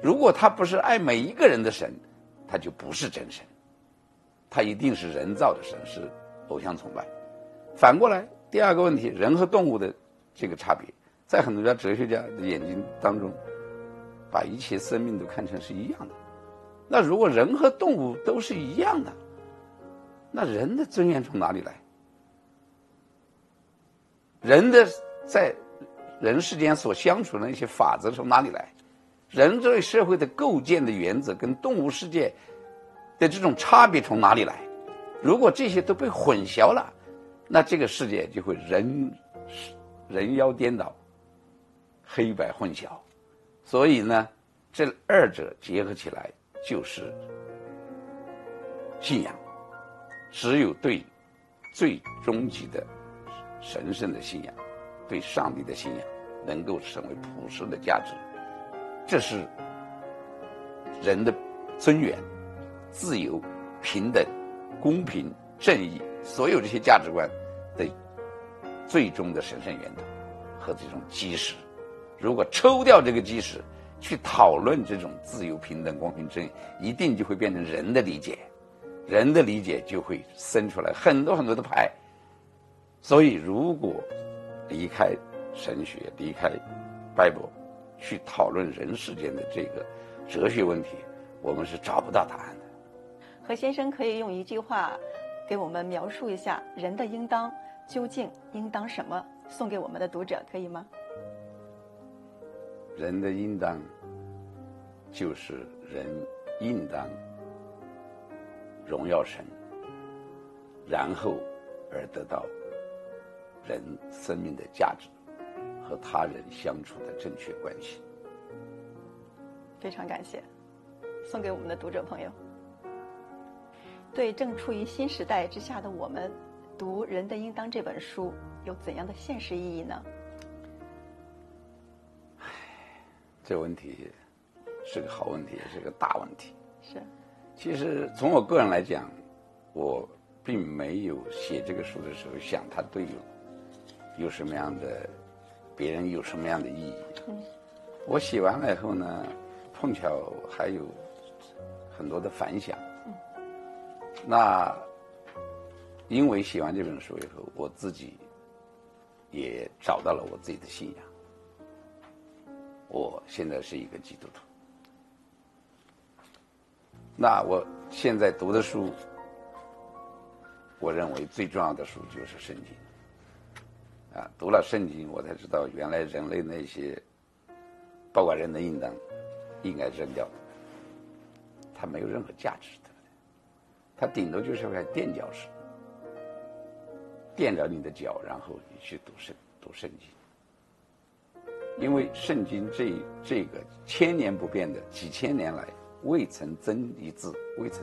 如果他不是爱每一个人的神，他就不是真神，他一定是人造的神，是偶像崇拜。反过来，第二个问题，人和动物的这个差别，在很多哲学家的眼睛当中，把一切生命都看成是一样的。那如果人和动物都是一样的，那人的尊严从哪里来？人的在人世间所相处的那些法则从哪里来？人对社会的构建的原则跟动物世界的这种差别从哪里来？如果这些都被混淆了，那这个世界就会人妖颠倒，黑白混淆。所以呢，这二者结合起来就是信仰。只有对最终极的神圣的信仰，对上帝的信仰，能够成为普世的价值。这是人的尊严、自由、平等、公平、正义，所有这些价值观的最终的神圣源头和这种基石。如果抽掉这个基石，去讨论这种自由、平等、公平、正义，一定就会变成人的理解。人的理解就会生出来很多很多的派。所以如果离开神学，离开 Bible， 去讨论人世间的这个哲学问题，我们是找不到答案的。 何先生可以用一句话给我们描述一下人的应当究竟应当什么，送给我们的读者，可以吗？ 人的应当就是人应当荣耀神，然后而得到人生命的价值和他人相处的正确关系。 非常感谢，送给我们的读者朋友。对正处于新时代之下的我们，读《人的应当》这本书有怎样的现实意义呢？ 这问题是个好问题，也是个大问题。 是。 其实从我个人来讲，我并没有写这个书的时候想它对有什么样的别人有什么样的意义。我写完了以后呢，碰巧还有很多的反响。那因为写完这本书以后，我自己也找到了我自己的信仰。我现在是一个基督徒。那我现在读的书，我认为最重要的书就是圣经。读了圣经，我才知道原来人类那些，包括人的应当，应该扔掉的，它没有任何价值的，它顶多就是块垫脚石，垫着你的脚，然后你去读圣经。因为圣经这个千年不变的，几千年来未曾增一字，未曾